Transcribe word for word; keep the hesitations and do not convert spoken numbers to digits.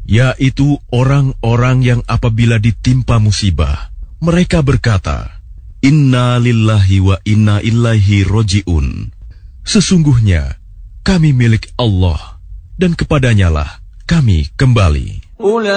yaitu orang-orang yang apabila ditimpa musibah, mereka berkata, Inna lillahi wa inna ilaihi roji'un. Sesungguhnya, kami milik Allah, dan kepadanyalah kami kembali.